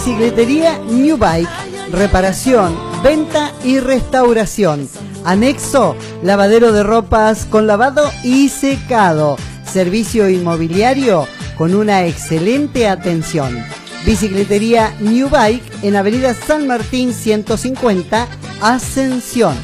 Bicicletería New Bike, reparación, venta y restauración. Anexo, lavadero de ropas con lavado y secado. Servicio inmobiliario con una excelente atención. Bicicletería New Bike en Avenida San Martín 150, Ascensión.